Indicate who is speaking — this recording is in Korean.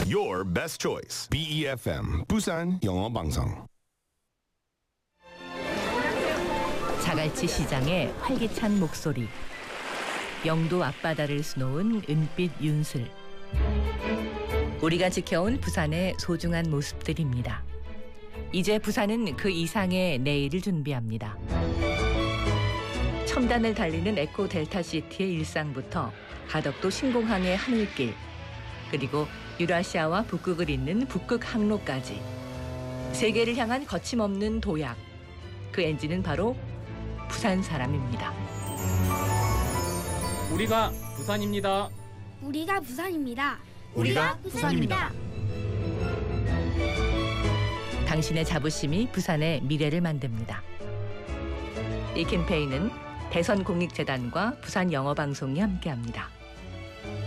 Speaker 1: Your best choice. BEFM 부산 영어 방송.
Speaker 2: 자갈치 시장의 활기찬 목소리. 영도 앞바다를 수놓은 은빛 윤슬. 우리가 지켜온 부산의 소중한 모습들입니다. 이제 부산은 그 이상의 내일을 준비합니다. 첨단을 달리는 에코 델타시티의 일상부터 가덕도 신공항의 하늘길, 그리고 유라시아와 북극을 잇는 북극 항로까지 세계를 향한 거침없는 도약. 그 엔진은 바로 부산 사람입니다.
Speaker 3: 우리가 부산입니다.
Speaker 4: 우리가 부산입니다.
Speaker 5: 우리가 부산입니다.
Speaker 2: 당신의 자부심이 부산의 미래를 만듭니다. 이 캠페인은 대선공익재단과 부산영어방송이 함께합니다.